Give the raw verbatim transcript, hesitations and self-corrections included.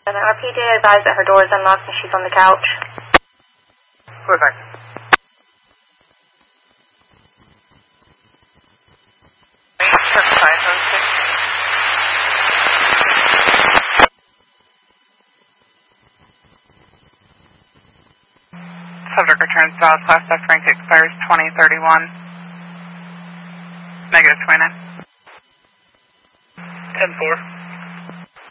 And our P J advised that her door is unlocked and she's on the couch. Perfect. Subject returns valid class F rank expires twenty thirty-one. Negative twenty-nine. ten four.